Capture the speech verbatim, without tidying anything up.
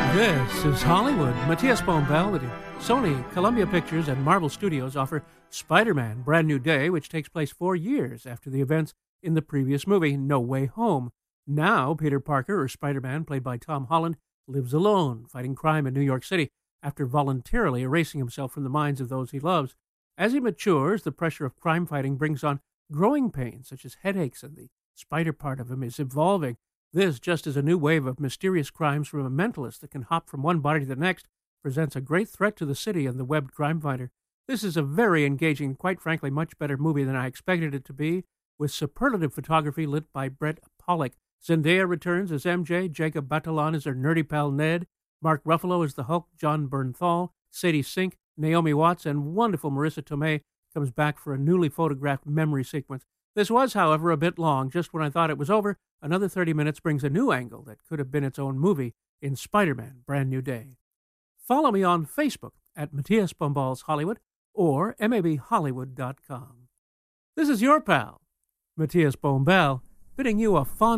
This is Hollywood. Matthias Bombell with you. Sony, Columbia Pictures, and Marvel Studios offer Spider-Man Brand New Day, which takes place four years after the events in the previous movie, No Way Home. Now, Peter Parker, or Spider-Man, played by Tom Holland, lives alone, fighting crime in New York City after voluntarily erasing himself from the minds of those he loves. As he matures, the pressure of crime fighting brings on growing pains, such as headaches, and the spider part of him is evolving. This, just as a new wave of mysterious crimes from a mentalist that can hop from one body to the next, presents a great threat to the city and the webbed crime fighter. This is a very engaging, quite frankly, much better movie than I expected it to be, with superlative photography lit by Brett Pollock. Zendaya returns as M J, Jacob Batalon as her nerdy pal Ned, Mark Ruffalo as the Hulk, John Bernthal, Sadie Sink, Naomi Watts, and wonderful Marissa Tomei comes back for a newly photographed memory sequence. This was, however, a bit long. Just when I thought it was over, another thirty minutes brings a new angle that could have been its own movie in Spider-Man Brand New Day. Follow me on Facebook at Matthias Bomball's Hollywood or M A B Hollywood dot com. This is your pal, Matthias Bombell, bidding you a fond